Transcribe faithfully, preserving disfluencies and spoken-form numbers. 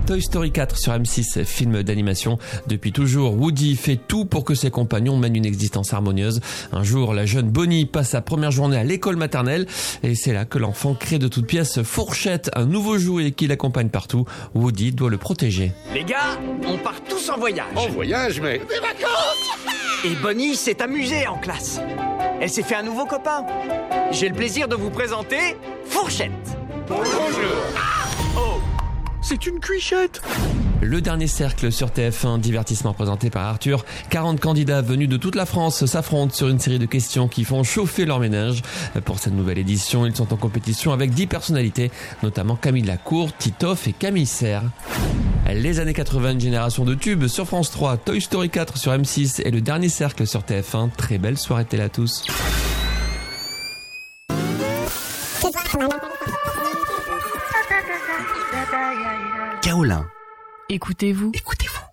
Toy Story quatre sur M six, film d'animation. Depuis toujours, Woody fait tout pour que ses compagnons mènent une existence harmonieuse. Un jour, la jeune Bonnie passe sa première journée à l'école maternelle et c'est là que l'enfant crée de toutes pièces Fourchette, un nouveau jouet qui l'accompagne partout. Woody doit le protéger. Les gars, on part tous en voyage. En voyage, mais... Des vacances. Et Bonnie s'est amusée en classe. Elle s'est fait un nouveau copain. J'ai le plaisir de vous présenter Fourchette. Bonjour. Ah oh. C'est une cuichette. Le dernier cercle sur T F un, divertissement présenté par Arthur. quarante candidats venus de toute la France s'affrontent sur une série de questions qui font chauffer leur ménage. Pour cette nouvelle édition, ils sont en compétition avec dix personnalités, notamment Camille Lacour, Titoff et Camille Serre. Les années quatre-vingts, une génération de tubes sur France trois, Toy Story quatre sur M six et le dernier cercle sur T F un. Très belle soirée télé à tous. Kaolin. Écoutez-vous. Écoutez-vous.